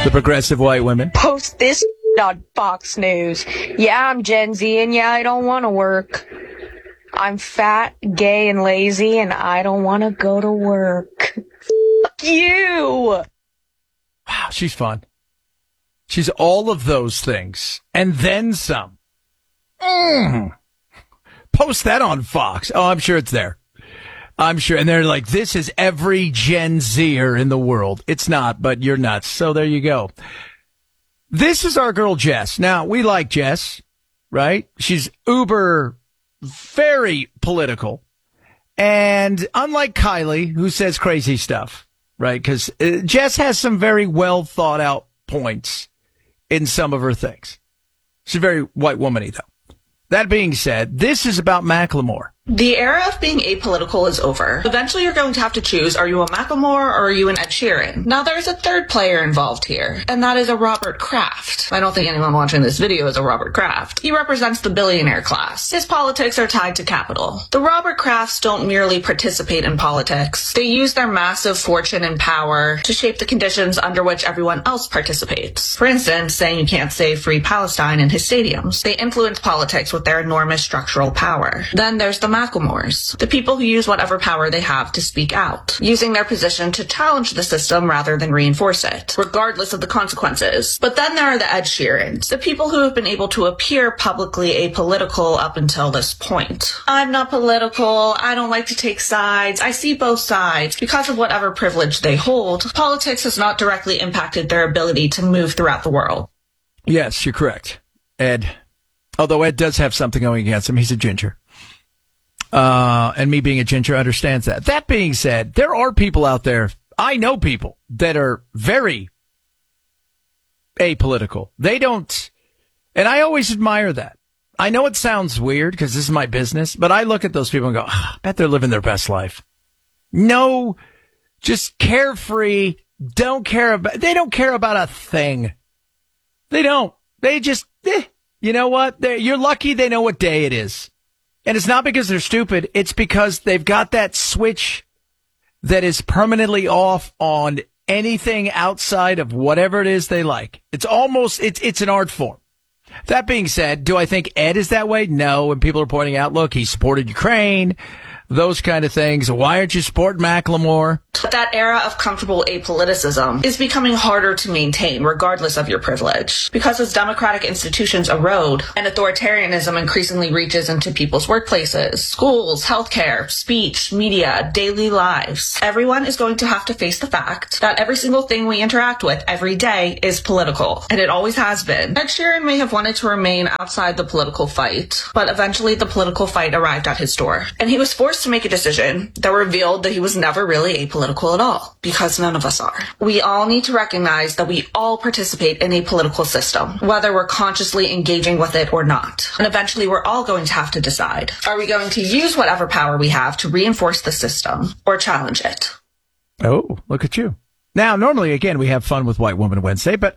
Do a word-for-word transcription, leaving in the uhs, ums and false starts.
The progressive white women. Post this on Fox News. Yeah, I'm Gen Z, and yeah, I don't want to work. I'm fat, gay, and lazy, and I don't want to go to work. Fuck you! Wow, she's fun. She's all of those things, and then some. Mm. Post that on Fox. Oh, I'm sure it's there. I'm sure. And they're like, this is every Gen Zer in the world. It's not, but you're nuts. So there you go. This is our girl, Jess. Now, we like Jess, right? She's uber, very political. And unlike Kylie, who says crazy stuff, right? Because uh, Jess has some very well thought out points in some of her things. She's very white womany, though. That being said, this is about Macklemore. The era of being apolitical is over. Eventually you're going to have to choose, are you a Macklemore or are you an Ed Sheeran? Now there's a third player involved here, and that is a Robert Kraft. I don't think anyone watching this video is a Robert Kraft. He represents the billionaire class. His politics are tied to capital. The Robert Krafts don't merely participate in politics. They use their massive fortune and power to shape the conditions under which everyone else participates. For instance, saying you can't say Free Palestine in his stadiums. They influence politics with their enormous structural power. Then there's the Macklemores, the people who use whatever power they have to speak out, using their position to challenge the system rather than reinforce it, regardless of the consequences. But then there are the Ed Sheerans, the people who have been able to appear publicly apolitical up until this point. I'm not political, I don't like to take sides, I see both sides. Because of whatever privilege they hold, politics has not directly impacted their ability to move throughout the world. Yes, you're correct, Ed. Although Ed does have something going against him, he's a ginger. Uh, and me being a ginger understands that. That being said, there are people out there, I know people that are very apolitical. They don't, and I always admire that. I know it sounds weird because this is my business, but I look at those people and go, oh, I bet they're living their best life. No, just carefree, don't care about, they don't care about a thing. They don't. They just, eh, you know what? They're, you're lucky they know what day it is. And it's not because they're stupid. It's because they've got that switch that is permanently off on anything outside of whatever it is they like. It's almost, it's, it's an art form. That being said, do I think Ed is that way? No. And people are pointing out, look, he supported Ukraine, those kind of things. Why aren't you supporting Macklemore? That era of comfortable apoliticism is becoming harder to maintain regardless of your privilege. Because as democratic institutions erode and authoritarianism increasingly reaches into people's workplaces, schools, healthcare, speech, media, daily lives, everyone is going to have to face the fact that every single thing we interact with every day is political. And it always has been. Ed Sheeran may have wanted to remain outside the political fight, but eventually the political fight arrived at his door. And he was forced to make a decision that revealed that he was never really apolitical at all, because none of us are. We all need to recognize that we all participate in a political system, whether we're consciously engaging with it or not. And eventually we're all going to have to decide, are we going to use whatever power we have to reinforce the system or challenge it? Oh, look at you. Now, normally, again, we have fun with White Woman Wednesday, but